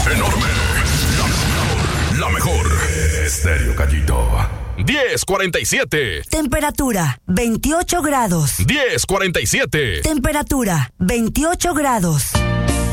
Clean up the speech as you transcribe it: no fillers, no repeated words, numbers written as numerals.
Enorme. La mejor. Estéreo Gallito. 10:47. Temperatura 28 grados. 10:47. Temperatura 28 grados.